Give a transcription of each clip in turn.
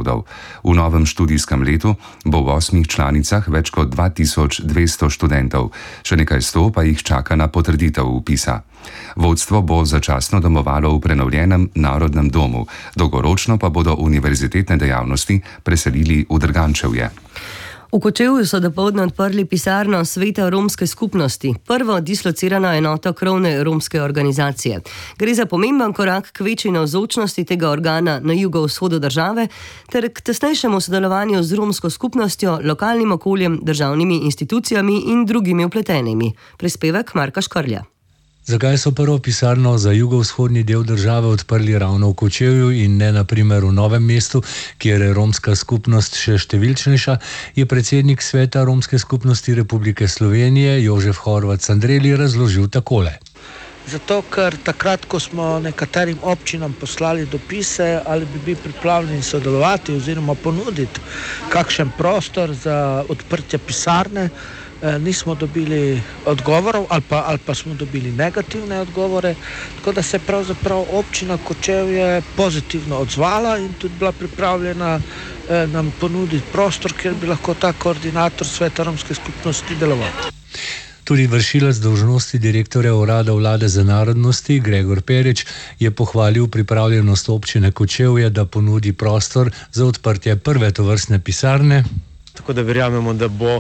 zavodov. V novem študijskem letu bo v 8 članicah več kot 2200 študentov, še nekaj 100 pa jih čaka na potrditev vpisa. Vodstvo bo začasno domovalo v prenovljenem Narodnem domu, dolgoročno pa bodo univerzitetne dejavnosti preselili v Drgančevje. V Kočevju so dopoldne odprli pisarno Sveta romske skupnosti, prvo dislocirano enoto krovne romske organizacije. Gre za pomemben korak k večji navzočnosti tega organa na jugovzhodu države ter k tesnejšemu sodelovanju z romsko skupnostjo, lokalnim okoljem, državnimi institucijami in drugimi vpletenimi. Prispevek Marka Škrlja. Zakaj so prvo pisarno za jugovzhodni del države odprli ravno v Kočevju in ne na primer v Novem mestu, kjer je romska skupnost še številčnejša, je predsednik Sveta romske skupnosti Republike Slovenije Jožef Horvat Sandreli razložil takole. Zato, ker takrat, ko smo nekaterim občinam poslali dopise, ali bi bili pripravljeni sodelovati oziroma ponuditi kakšen prostor za odprtje pisarne, nismo dobili odgovorov ali pa smo dobili negativne odgovore, tako da se je pravzaprav občina Kočevje pozitivno odzvala in tudi bila pripravljena nam ponuditi prostor, kjer bi lahko ta koordinator Sveta romske skupnosti deloval. Tudi vršilec dolžnosti direktorja urada vlade za narodnosti Gregor Perič je pohvalil pripravljenost občine Kočevje, da ponudi prostor za odprtje prve tovrstne pisarne. Tako da verjamemo, da bo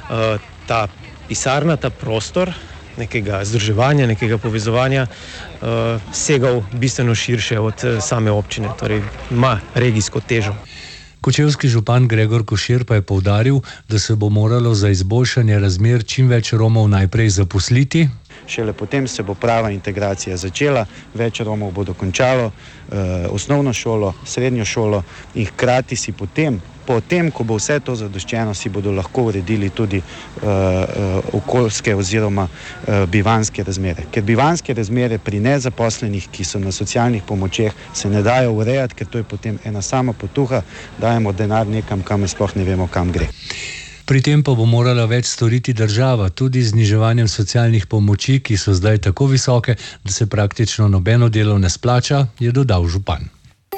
ta pisarna, ta prostor nekega združevanja, nekega povezovanja segal bistveno širše od same občine, torej ima regijsko težo. Kočevski župan Gregor Košir pa je poudaril, da se bo moralo za izboljšanje razmer čim več Romov najprej zaposliti. Šele potem se bo prava integracija začela, več Romov bo dokončalo osnovno šolo, srednjo šolo in hkrati si potem, ko bo vse to zadoščeno, si bodo lahko uredili tudi okoljske oziroma bivanjske razmere. Ker bivanjske razmere pri nezaposlenih, ki so na socialnih pomočeh, se ne dajo urejati, ker to je potem ena sama potuha, dajemo denar nekam, kam sploh ne vemo, kam gre. Pri tem pa bo morala več storiti država, tudi z zniževanjem socialnih pomoči, ki so zdaj tako visoke, da se praktično nobeno delo ne splača, je dodal župan.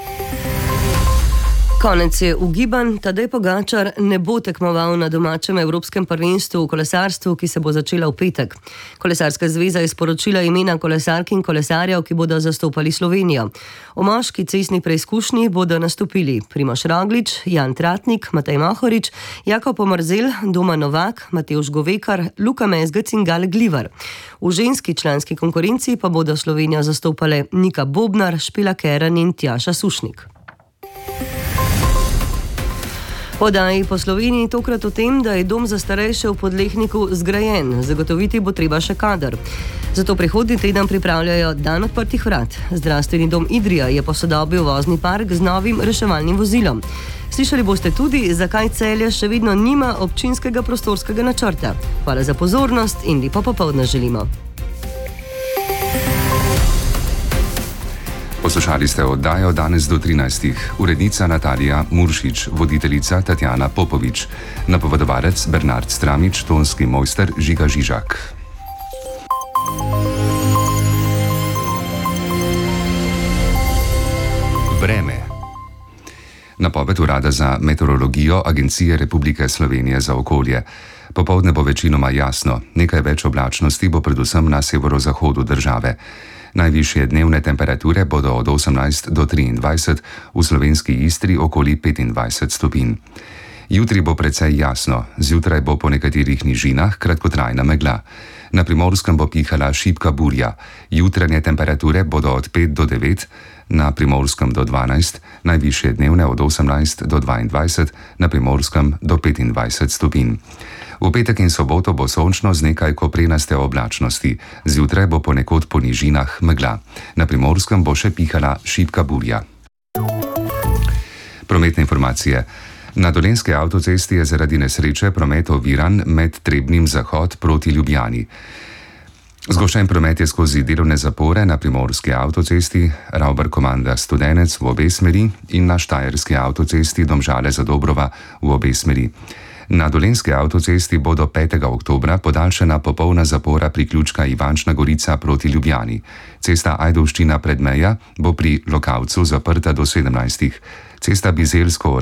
Konec je ugiban, Tadej Pogačar ne bo tekmoval na domačem evropskem prvenstvu v kolesarstvu, ki se bo začela v petek. Kolesarska zveza je sporočila imena kolesark in kolesarjev, ki bodo zastopali Slovenijo. V moški cestni preizkušnji bodo nastopili Primož Roglič, Jan Tratnik, Matej Mohorič, Jakob Omerzel, Doma Novak, Matevž Govekar, Luka Mezgec in Gal Glivar. V ženski članski konkurenci pa bodo Slovenijo zastopale Nika Bobnar, Špela Keren in Tjaša Sušnik. Podaji po Sloveniji tokrat o tem, da je dom za starejše v Podlehniku zgrajen, zagotoviti bo treba še kader. Zato prihodnji teden pripravljajo dan odprtih vrat. Zdravstveni dom Idrija je posodobil vozni park z novim reševalnim vozilom. Slišali boste tudi, zakaj Celje še vedno nima občinskega prostorskega načrta. Hvala za pozornost in lepo popoldne želimo. Poslušali ste oddajo danes do 13. Urednica Natalija Muršič, voditeljica Tatjana Popovič, napovedovalec Bernard Stramič, tonski mojster Žiga Žižak. Vreme. Napoved Urada za meteorologijo Agencije Republike Slovenije za okolje. Popoldne bo večinoma jasno, nekaj več oblačnosti bo predvsem na severozahodu države. Najvišje dnevne temperature bodo od 18 do 23, v slovenski Istri okoli 25 stopinj. Jutri bo precej jasno, zjutraj bo po nekaterih nižinah kratkotrajna megla. Na Primorskem bo pihala šibka burja, jutranje temperature bodo od 5 do 9, na Primorskem do 12, najvišje dnevne od 18 do 22, na Primorskem do 25 stopinj. V petek in soboto bo sončno z nekaj koprenaste oblačnosti, zjutraj bo ponekod po nižinah megla. Na Primorskem bo še pihala šibka burja. Prometne informacije. Na Dolenjski avtocesti je zaradi nesreče promet oviran med Trebnjem zahod proti Ljubljani. Zgoščen promet je skozi delovne zapore na Primorski avtocesti, Ravbar-Komanda Studenec v obe smeri in na Štajerski avtocesti Domžale-Zadobrova v obe smeri. Na Dolenjski avtocesti bo do 5. oktobra podaljšana popolna zapora priključka Ivančna Gorica proti Ljubljani. Cesta Ajdovščina-Predmeja bo pri Lokavcu zaprta do 17. Cesta Bizeljsko